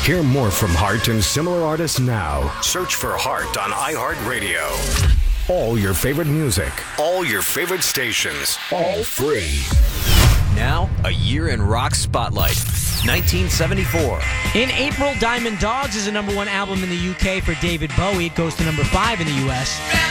Hear more from Heart and similar artists now. Search for Heart on iHeartRadio. All your favorite music, all your favorite stations, all free. Now, a year in rock spotlight. 1974. In April, Diamond Dogs is a #1 album in the UK for David Bowie. It goes to #5 in the US.